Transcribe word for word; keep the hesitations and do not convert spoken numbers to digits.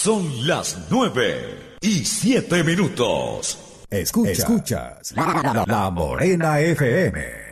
Son las nueve y siete minutos. Escuchas, Escuchas la, la, la Morena F M.